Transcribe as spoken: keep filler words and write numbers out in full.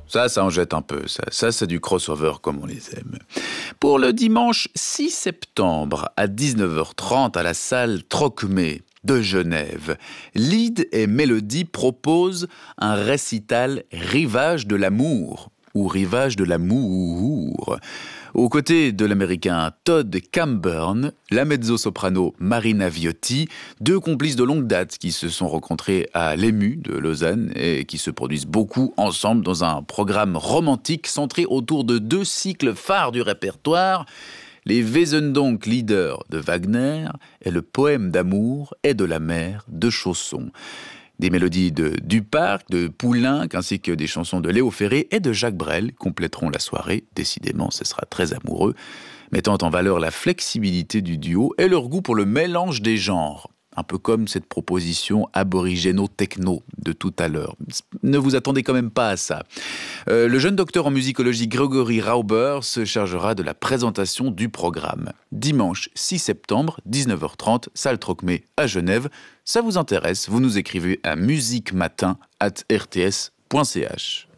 Ça, ça en jette un peu. Ça, ça c'est du crossover comme on les aime. Pour le dimanche six septembre à dix-neuf heures trente à la salle Trocmé de Genève, Lyd et Mélodie proposent un récital Rivage de l'amour ou Rivage de l'amour. Aux côtés de l'américain Todd Camburn, la mezzo-soprano Marina Viotti, deux complices de longue date qui se sont rencontrés à l'E M U de Lausanne et qui se produisent beaucoup ensemble dans un programme romantique centré autour de deux cycles phares du répertoire, les Wesendonck-Lieder de Wagner et le poème d'amour et de la mer de Chausson. Des mélodies de Duparc, de Poulenc, ainsi que des chansons de Léo Ferré et de Jacques Brel compléteront la soirée. Décidément, ce sera très amoureux, mettant en valeur la flexibilité du duo et leur goût pour le mélange des genres. Un peu comme cette proposition aborigéno-techno de tout à l'heure. Ne vous attendez quand même pas à ça. Euh, le jeune docteur en musicologie Grégory Rauber se chargera de la présentation du programme. Dimanche six septembre, dix-neuf heures trente, salle Trocmé à Genève. Ça vous intéresse, vous nous écrivez à musiquematin arobase r t s point c h.